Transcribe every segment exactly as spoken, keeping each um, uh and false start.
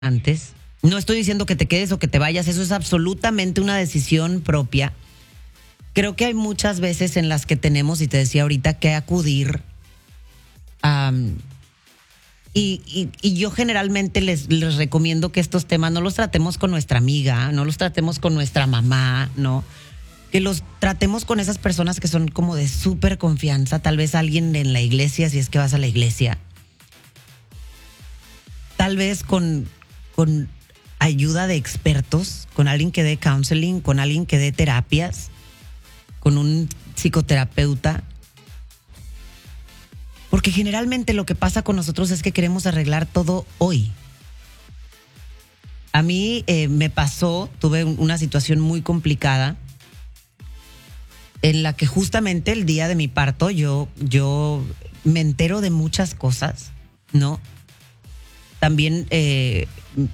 antes. No estoy diciendo que te quedes o que te vayas, eso es absolutamente una decisión propia. Creo que hay muchas veces en las que tenemos, y te decía ahorita, que acudir a... Y, y, y yo generalmente les, les recomiendo que estos temas no los tratemos con nuestra amiga, no los tratemos con nuestra mamá, ¿no? Que los tratemos con esas personas que son como de súper confianza, tal vez alguien en la iglesia, si es que vas a la iglesia. Tal vez con, con ayuda de expertos, con alguien que dé counseling, con alguien que dé terapias, con un psicoterapeuta. Porque generalmente lo que pasa con nosotros es que queremos arreglar todo hoy. A mí eh, me pasó, tuve una situación muy complicada en la que justamente el día de mi parto yo, yo me entero de muchas cosas, ¿no? También eh,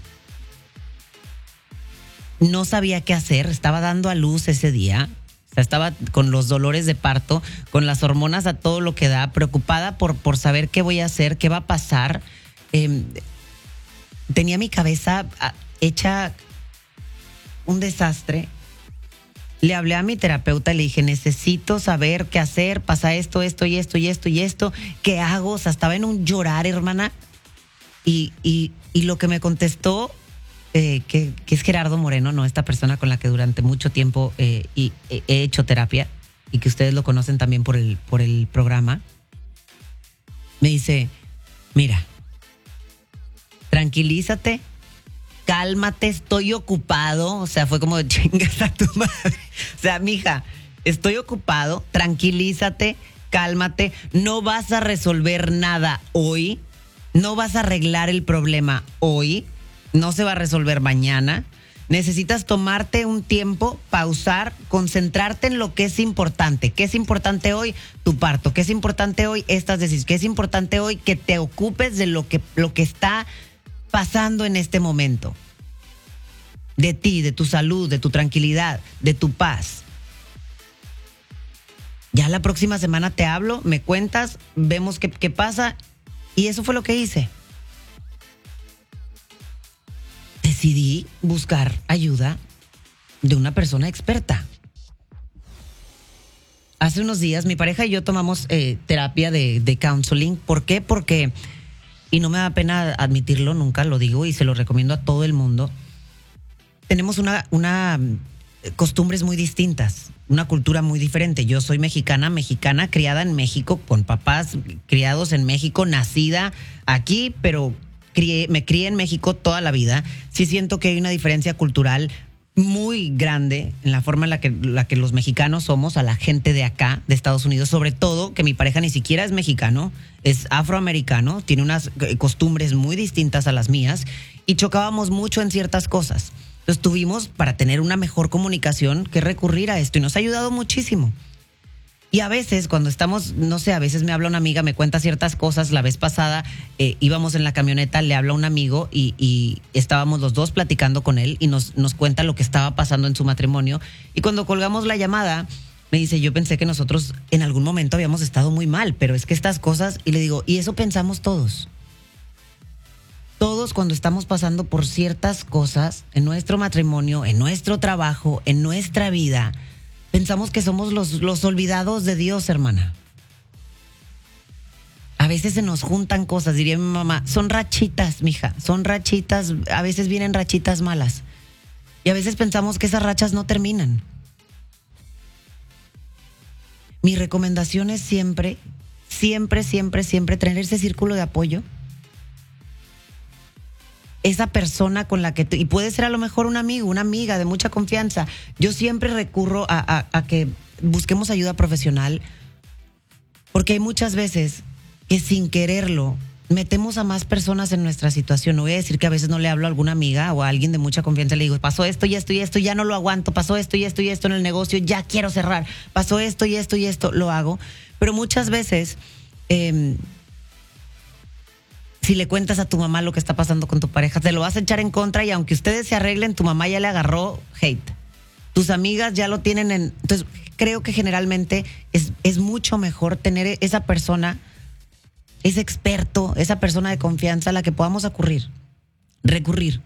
no sabía qué hacer, estaba dando a luz ese día. Estaba con los dolores de parto, con las hormonas a todo lo que da, preocupada por, por saber qué voy a hacer, qué va a pasar. Eh, tenía mi cabeza hecha un desastre. Le hablé a mi terapeuta y le dije, necesito saber qué hacer, pasa esto, esto y esto y esto y esto. ¿Qué hago? O sea, estaba en un llorar, hermana. Y, y, y lo que me contestó... Eh, que, que es Gerardo Moreno, ¿no? Esta persona con la que durante mucho tiempo eh, y, eh, he hecho terapia y que ustedes lo conocen también por el, por el programa. Me dice, mira, tranquilízate, cálmate, estoy ocupado. O sea, fue como chingas a tu madre. O sea, mija, estoy ocupado, tranquilízate, cálmate, no vas a resolver nada hoy, no vas a arreglar el problema hoy. No se va a resolver mañana. Necesitas tomarte un tiempo, pausar, concentrarte en lo que es importante. ¿Qué es importante hoy? Tu parto. ¿Qué es importante hoy? Estas decisiones. ¿Qué es importante hoy? Que te ocupes de lo que, lo que está pasando en este momento. De ti, de tu salud, de tu tranquilidad, de tu paz. Ya la próxima semana te hablo, me cuentas, vemos qué, qué pasa. Y eso fue lo que hice. Decidí buscar ayuda de una persona experta. Hace unos días mi pareja y yo tomamos eh, terapia de, de counseling. ¿Por qué? Porque, y no me da pena admitirlo, nunca lo digo y se lo recomiendo a todo el mundo, tenemos una, una costumbres muy distintas, una cultura muy diferente. Yo soy mexicana, mexicana, criada en México, con papás criados en México, nacida aquí, pero... Crié, me crié en México toda la vida. Sí siento que hay una diferencia cultural muy grande en la forma en la que, la que los mexicanos somos a la gente de acá, de Estados Unidos. Sobre todo que mi pareja ni siquiera es mexicano, es afroamericano, tiene unas costumbres muy distintas a las mías y chocábamos mucho en ciertas cosas. Entonces tuvimos, para tener una mejor comunicación, que recurrir a esto y nos ha ayudado muchísimo. Y a veces cuando estamos, no sé, a veces me habla una amiga, me cuenta ciertas cosas. La vez pasada eh, íbamos en la camioneta, le habla un amigo y, y estábamos los dos platicando con él y nos, nos cuenta lo que estaba pasando en su matrimonio. Y cuando colgamos la llamada, me dice, yo pensé que nosotros en algún momento habíamos estado muy mal, pero es que estas cosas, y le digo, y eso pensamos todos. Todos cuando estamos pasando por ciertas cosas en nuestro matrimonio, en nuestro trabajo, en nuestra vida, pensamos que somos los, los olvidados de Dios, hermana. A veces se nos juntan cosas, diría mi mamá, son rachitas, mija, son rachitas, a veces vienen rachitas malas. Y a veces pensamos que esas rachas no terminan. Mi recomendación es siempre, siempre, siempre, siempre tener ese círculo de apoyo. Esa persona con la que, tú, y puede ser a lo mejor un amigo, una amiga de mucha confianza. Yo siempre recurro a, a, a que busquemos ayuda profesional, porque hay muchas veces que sin quererlo metemos a más personas en nuestra situación. No voy a decir que a veces no le hablo a alguna amiga o a alguien de mucha confianza y le digo, pasó esto y esto y esto, ya no lo aguanto, pasó esto y esto y esto en el negocio, ya quiero cerrar, pasó esto y esto y esto, lo hago. Pero muchas veces... Eh, Si le cuentas a tu mamá lo que está pasando con tu pareja, te lo vas a echar en contra y aunque ustedes se arreglen, tu mamá ya le agarró hate. Tus amigas ya lo tienen en... Entonces, creo que generalmente es, es mucho mejor tener esa persona, ese experto, esa persona de confianza a la que podamos acudir. recurrir